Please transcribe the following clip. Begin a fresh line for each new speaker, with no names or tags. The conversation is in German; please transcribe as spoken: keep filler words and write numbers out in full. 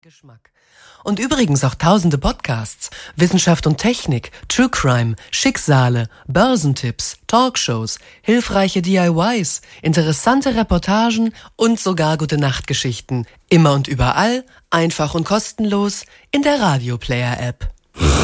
Geschmack. Und übrigens auch tausende Podcasts, Wissenschaft und Technik, True Crime, Schicksale, Börsentipps, Talkshows, hilfreiche D I Ys, interessante Reportagen und sogar Gute-Nacht-Geschichten. Immer und überall, einfach und kostenlos in der Radio Player App.